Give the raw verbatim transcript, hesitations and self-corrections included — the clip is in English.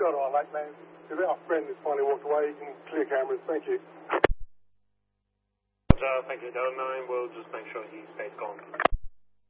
shot all right, man. If our friend has finally walked away, you can clear cameras. Thank you. Uh, thank you, Delta nine. We'll just make sure he stays gone.